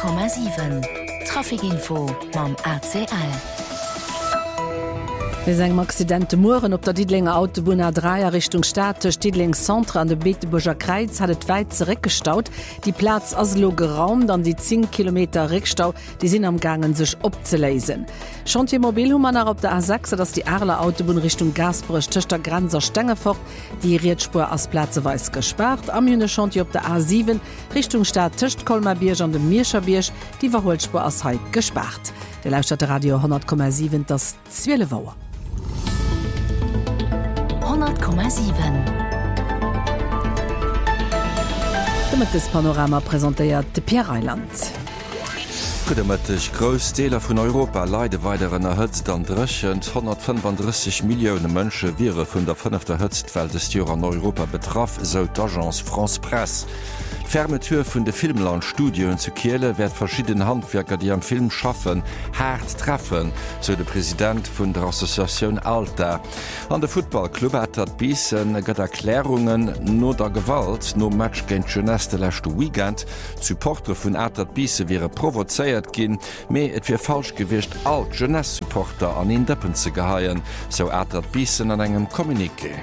100,7 Trafikinfo mam ACL. Wir sagen Accidente Muren op der Diedlinger Autobahn A3 Richtung Stadt Diedlings Centre an der Beeteburger Kreuz hat et weit zurückgestaut. Die Platz aslo geraumt an die 10 Kilometer Rückstau, die sind am Gangen sich opzelesen. Chantier Mobilhumaner op der A6, dass die Arler Autobahn Richtung Gasbrüch Töchter Granzer Stengefort, die Riedspur aus Platzeweis gespart. Am June Chantier op der A7 Richtung Stadt Töcht Kolmerbierg an dem Mierscherberg, die Verholspur aus Heid gespart. Der Lautstadt Radio 100,7 das Zwillewauer. 100,7 Damit das Panorama präsentiert de Pierre Eiland. Gudemëttech Grosdeler vun Europa leide weiteren erhëtzt an drechend 135 Millioune Mënsche wiere vun der 5. Hëtztwelt des Joer an Europa betraff, so d'Agence France Presse. Fermetür vun de Filmlandstudioen zu Kiele werd verschieden Handwerker, die am Film schaffen, hart treffen, so de Präsident vun der Association Alta. An de Footballclub hat dat Bissen gëtt Erklärungen no der Gewalt no Match géint Jeunesse lächte Weekend. Supporter vun Atert Bise wäre provozeiert ginn, méi et fir falsch gewicht all Jeunesse-Supporter an in Dëppen ze geheien, so Atert Bisen an engem Kommuniké.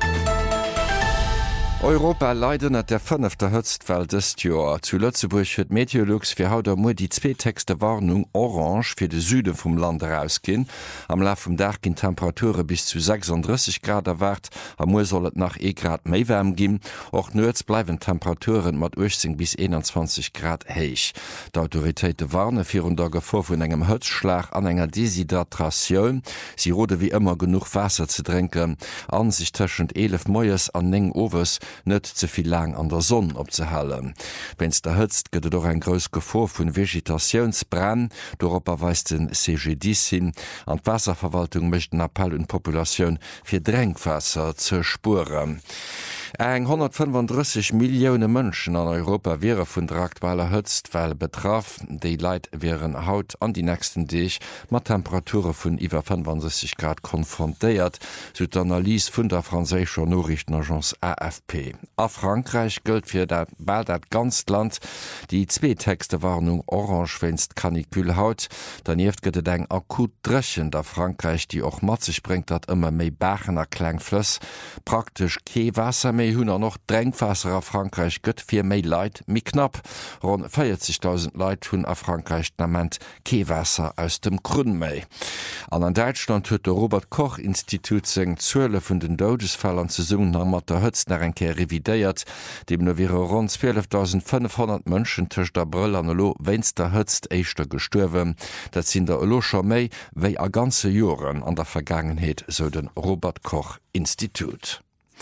Europa leiden at der 5. Hëtztwelt des Joer. Zu Lützeburg huet Meteorlux fir hauter mo die 2 Texte Warnung orange fir de Süde vum Land rausginn. Am Laf vum Dach ginn Temperature bis zu 36 Grad erwart, am Mo sollet nach Grad méi wärm ginn. Och nøz bleiwen Temperaturen mat 18 bis 21 Grad héich. D'Autoritéite warne fir der Gevor vun engem Hëtzschlag an enger Deshydratatioun. Sie rode wie immer genug Wasser ze trinken. An sich tschend 11 Moies an neng Owes net zuviel lang an der Sonne opzehalen. Wenn's der hëtzt, gëtt doch ein grös Gevor vun Vegetationsbrenn, Europa weist den CGD hin, an d Wasserverwaltung mechten Appell und Populationun fir Drängwasser ze spuren. Eng 135 Millioune Mënschen an Europa wäre vun der aktueller Hëtztwell betraff. Déi Leiit wären haut an die nächsten Deeg mat Temperature vun iwwer 65 Grad konfrontéiert, so d'Analyse vun der franzéischer Nachrichtenagence AFP. A Frankreich gëlt fir bald dat ganz Land die 2 Texte Warnung orange wennst Kanikül haut, daneft gëtt eng akut Drëchen der Frankreich, die och mat sich bringt dat ëmmer méi Bachener Kklengflöss, praktisch Keewasser méi hunner noch Drängwasser a Frankreich gëtt fir méi Leiit mi knapp. Rund 40.000 Leiit hunn a Frankreich nament Keewasser aus dem Grund méi. An Deutschland huet der Robert Koch Institut seng 12 vun den Todesfällen ze summen an mat der Hëtzner enke revidéiert, dem no wäre rund 12.500 Mënschen tëcht der Brüll an Olo wennst der Hëtzt éichter gestuerwen. Dat sinn der Oloscher méi wéi a ganze Joren an der Vergangenheet so den Robert Koch Institut.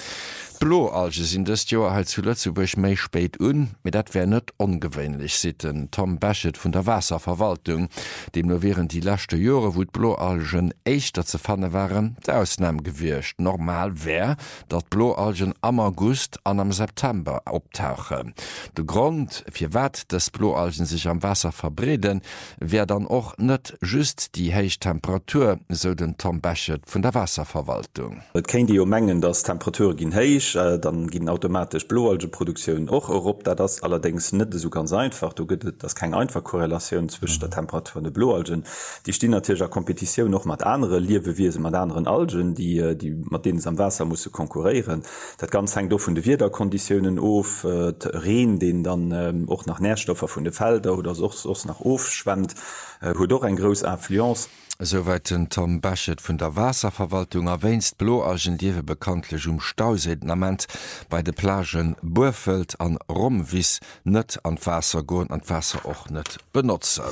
Bloalge sind des Joer halt zu Lützeburg méi spéit mit dat wär net ongewöhnlich sitten Tom Baschet vun der Wasserverwaltung, dem no während die lachte Jore wo Bloalgen éichter ze fanne waren, der Ausnahme gewircht. Normal wär, dat Bloalgen am August an am September optauche. De Grund fir wat des Bloalgen sich am Wasser verbreden, wär dann och net just die héich Temperatur, so den Tom Baschet vun der Wasserverwaltung. Et kenint die Mengen, dass Temperatur gin héich, dann ginn automatisch Bloalgeproduktionioun och Europa, da das allerdings net so ganz einfach. Du gëtt das keine einfach Korrelation zwischen der Temperatur und de Bloalgen. Die stehen natürlich Kompetition noch mat andere Liewe wie mat anderen Algen, die mat denen am Wasser muss konkurrieren. Dat ganz hängt doch vun de Wiederkonditionen of Reen, den dann auch nach Nährstoffe vun de Felder oder soch nach ofschwemmt, wo doch ein gros Influenz. Soweit den Tom Baschet vun der Wasserverwaltung erwähnst Bloalgen diewe bekanntlich Stausednament bei de Plagen Burfeld an Romwis net an Wasser goen an Wasser och net benutzen.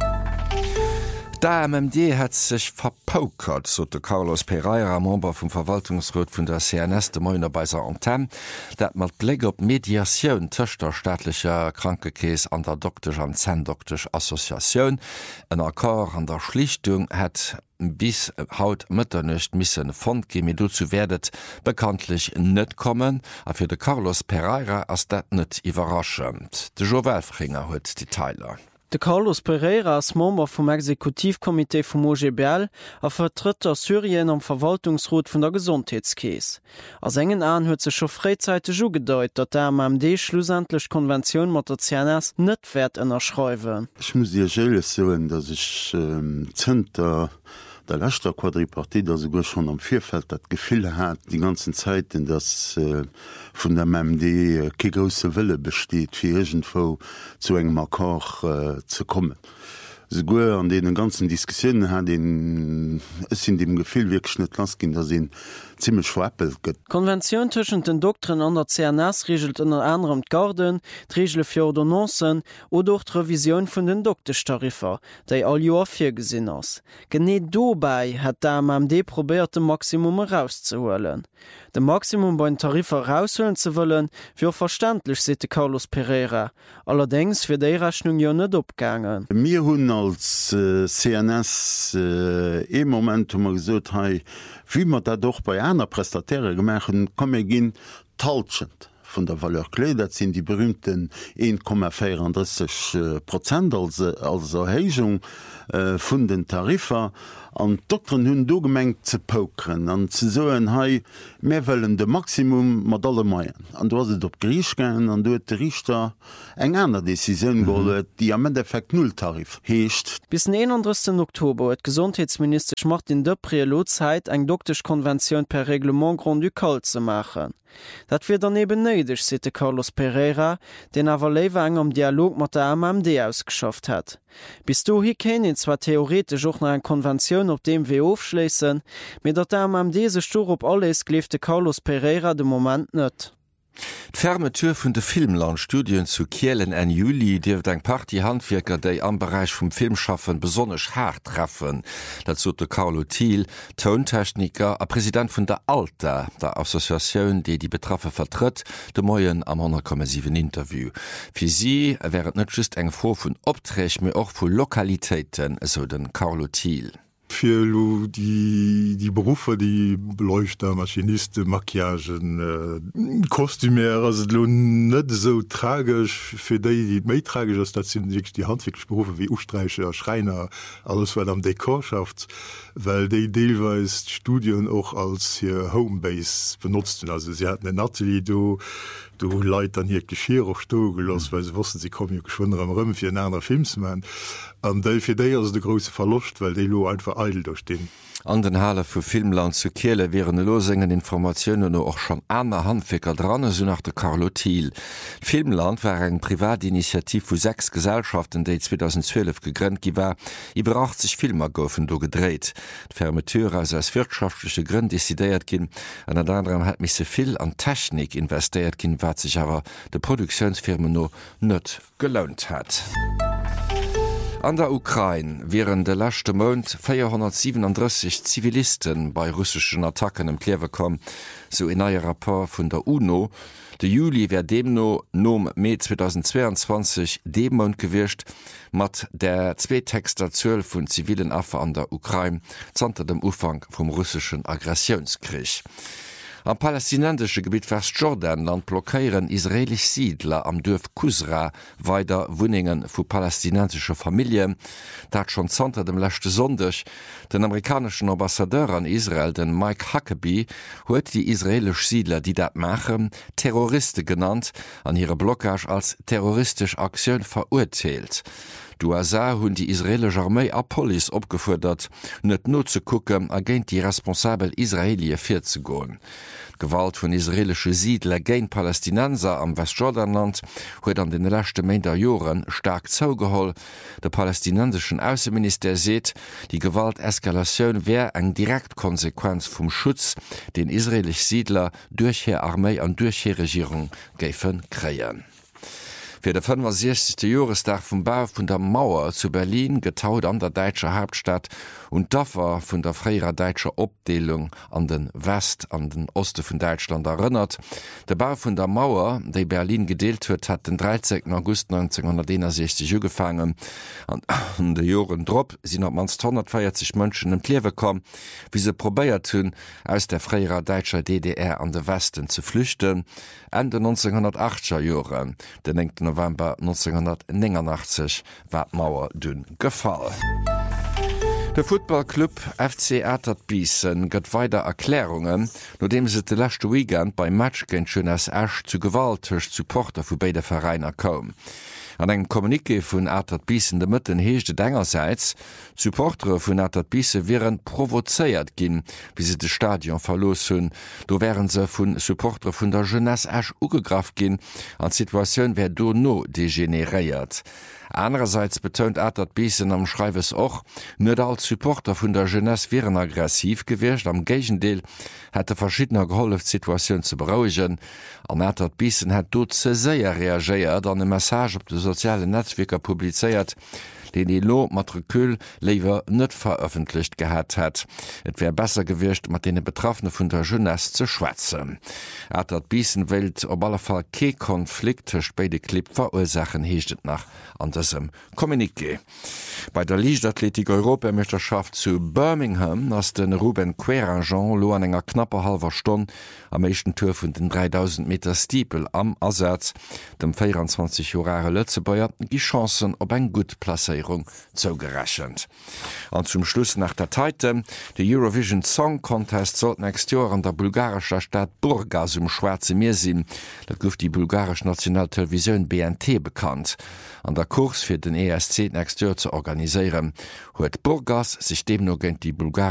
Der MMD hat sich verpokert, so de Carlos Pereira, Member vom Verwaltungsrat vun der CNS de Moiner bei der Antenne, dat mat Blick op Mediationun töchter staatlicher Krankekees an der Doktor an Zendoktisch Assoziation en Akkor an der Schlichtung hat bis haut Mëtternecht missen Fond Gemido zu werdet bekanntlich net kommen, a fir de Carlos Pereira ass dat net iwwerraschend. De Jovelfringer huet die Teiler. De Carlos Pereira ist Member vom Exekutivkomitee vom OGBL a vertritt Syrien am Verwaltungsrat von der Gesundheitskäse. Als engen an huet se schon freizeitig ugedeut, dat der MMD schlussendlich Konvention mit der CNS net wert ënnerschreiwen. Ich muss dir sagen, dass ich Zenter der letzte Quadripartie, dass sogar schon am Vierfeld das Gefühl hat, die ganzen Zeiten, dass von der MMD keine große Wille besteht, für irgendwo zu einem Akkord zu kommen. Sogar an den ganzen Diskussionen hat es in dem Gefühl wirklich nicht lassen, dass ihn ziemlich veräppelt geht. Konvention zwischen den Doktoren an der CNS regelt unter anderem die Garden, die Regeln für Ordonnancen oder auch die Revision von den Doktorstarifen, die all Jahr vorgesehen ist. Genau dabei hat der MMD probiert, das Maximum herauszuholen. Das Maximum bei den Tarifen herausholen zu wollen, wäre verständlich, sagt Carlos Pereira. Allerdings wird die Rechnung ja nicht abgegangen. Wir haben als CNS im Moment gesagt, wie man das doch bei einer Prestatäre gemacht haben, kann man gehen tauschend von der Valeur Clé. Das sind die berühmten 1,34% als Erhebung von den Tarifen. An Doktoren hun do gemengt ze pokeren an ze soen hei mé wellen de Maximum mat alle meien. An du was het op Griech gen an doet de Richter eng aner Deciioun golet, die am Endeffekt Nulltarif heescht. Bis den 31. Oktober het Gesundheitsminister Martin Depré Lotzeit eng doktisch Konvention per Reglement Grand du Cal ze machen. Dat wird daneben neidig, sete Carlos Pereira, den awer lewe eng am Dialog mat der MMD ausgeschafft hat. Bis du hi kennen zwar theoretisch auch noch eine Konvention op dem wir aufschließen, mit der MMD se stur op alles klefte Carlos Pereira de Moment net. D'Fermetur vun de Filmlandstudien zu Kielen en Juli Dieft eng Partyhandwerker déi am Bereich vum Filmschaffen besonnech hart treffen. Dazu de Carlo Thiel, Tontechniker a Präsident vun der Alta, der Assoziatioun, déi die Betraffe vertritt, de Moien am 100,7 Interview. Fi sie wäret net just eng vor vun Optrech mé och vu Lokalitéiten, eso den Carlo Thiel. Für die Berufe, die Beleuchter, Maschinisten, Maquillagen, Kostümer, also nicht so tragisch für die mehr tragisch ist, das sind wirklich die handwerklichen Berufe wie Ustreicher, Schreiner, alles was am Dekor schafft, weil die teilweise Studien auch als hier Homebase benutzten. Also sie hatten eine Atelier, du Leute dann hier Geschirr auf Stuhl gelassen, weil sie wussten, sie kommen ja geschwinder am Rum für einen anderen Film zu machen. Und für die ist der große Verlust, weil die lo einfach eitel durchstehen. An den Halle vu Filmland zu Kiele wären losengen Informationen och schon aner Handviker dran, so nach der Carlo Thiel. Filmland war eng Privatinitiativ vu 6 Gesellschaften, déi 2012 gegrünnt giwer, iwwer 80 Filmer goufen do gedreht. D'Fermetur als wirtschaftliche Grünn desideiert ginn, an der anderem hat mich seviel an Technik investiert ginn, wat sich awer de Produktionsfirmen no net gelaunt hat. An der Ukraine wären de lachte Mond 437 Zivilisten bei russischen Attacken im Klewe kom, so in eier rapport vun der UNO. De Juli wär demno nom Mai 2022 dem Mond gewircht, mat der Zweetexter 12 vun zivilen Affer an der Ukraine zanter dem Ufang vom russischen Aggressionskrieg. Am palästinensische Gebiet Westjordanland blockieren israelisch Siedler am Dorf Kusra weiter Wohnungen vu palästinensische Familien. Dat schon zanter dem letzte Sonntag den amerikanischen Ambassadeur an Israel, den Mike Huckabee, huet die israelisch Siedler, die dat machen, Terroristen genannt, an ihre Blockage als terroristische Aktion verurteilt. Die USA hunn die israelische Armee a Police opgefordert, net no zu gucken, agent die responsabel Israelie fir zu goen. Gewalt von israelische Siedler géint Palästinenser am Westjordanland huet an den letzte Mänder Joren stark zougeholl. Der palästinensischen Außenminister seht, die Gewalteskalationun wär eng Direktkonsequenz vom Schutz, den israelisch Siedler durch her Armee an durch her Regierung géiffen kreien. Für den 65. Jahrestag vom Bau von der Mauer zu Berlin getaut an der deutscher Hauptstadt und dafür von der freier deutscher Abdelung an den West, an den Osten von Deutschland erinnert. Der Bau von der Mauer, die Berlin gedeelt wird, hat den 13. August 1961 angefangen. An den Jahren drauf sind noch manst 140 Menschen im Leben gekommen, wie sie probiert haben, aus der freier deutscher DDR an den Westen zu flüchten. Ende 1980er Jahren, den 9. November 1989 war Mauer dünn gefallen. Der Footballclub FC Atterbiessen gëtt weiter Erklärungen, nodem se de lachte Weekend beim Match gegen Jonas Ash zu gewaltech Supporter vu beide Vereiner kom. An eng Kommunike vun Atterbiessen de Mëtten heeschte dengerseits, Supportere vun Atterbiesse wären provozeiert ginn, wie se de Stadion verlos hunn. Do wären se vun Supporter vun der Jeunesse Ash ugegraf ginn, an Situationun wär do no degeneréiert. Andererseits betont Atterbiessen am Schreiwes och, net als Supporter vun der Jeunesse wären aggressiv gewircht, am Gegendeel hätte verschiedener geholft Situationun ze beruhigen. An Atterbiessen hat dot ze séier reageiert an e Message op de soziale Netzwerker publizeiert, den die Lo-Matrikül leiwer net veröffentlicht gehabt hat. Et wär besser gewircht, mat dene Betroffene vun der Jeunesse zu schwätzen. Atterbiessen wild op aller Fall Konflikt beide Clip verursachen heechtet nach an diesem Kommuniqué. Bei der Leichtathletik-Europameisterschaft zu Birmingham ass den Ruben Querangeon lo an enger knapper halber Stunde am meeschten Tour vun den 3000 Meter Stiepel am Ersatz dem 24 Jahre Lützebäuer die Chancen op eng gut Placierung zougerechnet. An zum Schluss nach der Teite, de Eurovision Song Contest sollt nächst Jahr an der bulgarischer Stadt Burgas um Schwarze Meer sinn. Dat gouf die bulgarisch Nationaltelevision BNT bekannt. An der Kurs fir den ESC nächst Jahr zu organisieren, huet Burgas sich dem no gentint die bulgarische